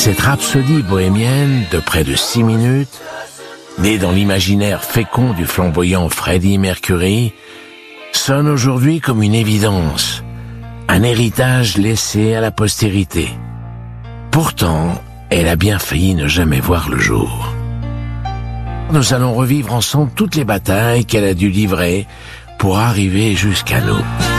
Cette rhapsodie bohémienne de près de 6 minutes, née dans l'imaginaire fécond du flamboyant Freddie Mercury, sonne aujourd'hui comme une évidence, un héritage laissé à la postérité. Pourtant, elle a bien failli ne jamais voir le jour. Nous allons revivre ensemble toutes les batailles qu'elle a dû livrer pour arriver jusqu'à nous.